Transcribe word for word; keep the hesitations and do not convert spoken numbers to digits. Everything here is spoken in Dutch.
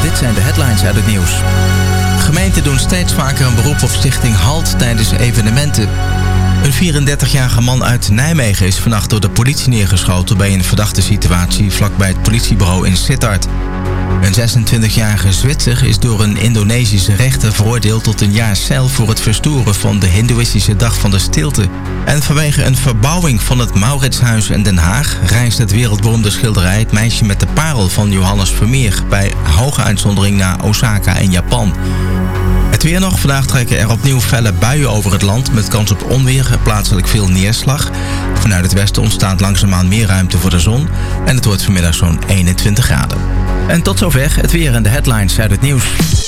dit zijn de headlines uit het nieuws. Gemeenten doen steeds vaker een beroep op stichting HALT tijdens evenementen. Een vierendertigjarige man uit Nijmegen is vannacht door de politie neergeschoten bij een verdachte situatie vlakbij het politiebureau in Sittard. Een zesentwintigjarige Zwitser is door een Indonesische rechter veroordeeld tot een jaar cel voor het verstoren van de Hindoeïstische Dag van de Stilte. En vanwege een verbouwing van het Mauritshuis in Den Haag reist het wereldberoemde schilderij Het Meisje met de Parel van Johannes Vermeer bij hoge uitzondering naar Osaka in Japan. Het weer nog. Vandaag trekken er opnieuw felle buien over het land met kans op onweer en plaatselijk veel neerslag. Vanuit het westen ontstaat langzaamaan meer ruimte voor de zon en het wordt vanmiddag zo'n eenentwintig graden. En tot zover het weer en de headlines uit het nieuws.